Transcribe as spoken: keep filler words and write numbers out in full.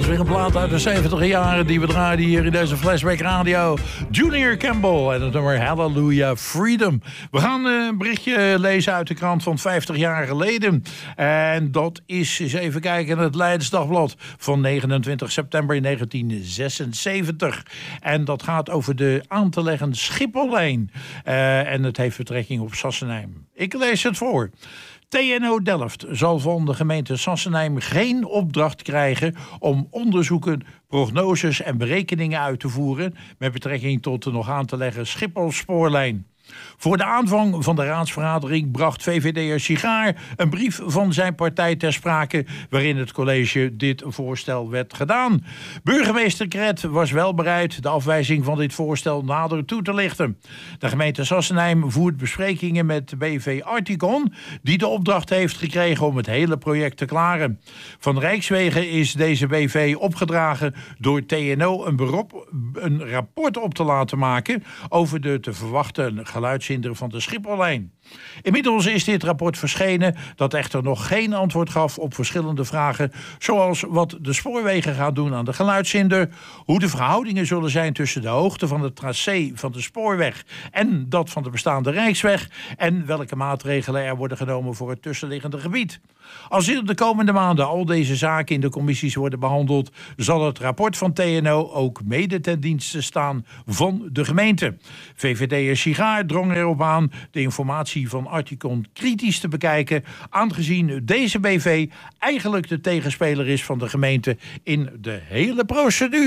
is weer een plaat uit de zeventig jaren die we draaien hier in deze Flashback Radio. Junior Campbell en het nummer Hallelujah Freedom. We gaan een berichtje lezen uit de krant van vijftig jaar geleden. En dat is, eens even kijken, het Leidens Dagblad van negenentwintig september negentien zesenzeventig. En dat gaat over de aan te leggen Schiphollijn. Uh, en het heeft betrekking op Sassenheim. Ik lees het voor. T N O Delft zal van de gemeente Sassenheim geen opdracht krijgen om onderzoeken, prognoses en berekeningen uit te voeren met betrekking tot de nog aan te leggen Schiphol-spoorlijn. Voor de aanvang van de raadsvergadering bracht V V D'er Sigaar een brief van zijn partij ter sprake waarin het college dit voorstel werd gedaan. Burgemeester Kret was wel bereid de afwijzing van dit voorstel nader toe te lichten. De gemeente Sassenheim voert besprekingen met de B V Articon, die de opdracht heeft gekregen om het hele project te klaren. Van Rijkswegen is deze B V opgedragen door T N O een, beroep, een rapport op te laten maken over de te verwachten geluidshinder van de Schiphollijn. Inmiddels is dit rapport verschenen dat echter nog geen antwoord gaf op verschillende vragen, zoals wat de spoorwegen gaan doen aan de geluidshinder, hoe de verhoudingen zullen zijn tussen de hoogte van het tracé van de spoorweg en dat van de bestaande Rijksweg en welke maatregelen er worden genomen voor het tussenliggende gebied. Als in de komende maanden al deze zaken in de commissies worden behandeld, zal het rapport van T N O ook mede ten dienste staan van de gemeente. V V D'er Sigaar drong erop aan de informatie van Articon kritisch te bekijken, aangezien deze B V eigenlijk de tegenspeler is van de gemeente in de hele procedure.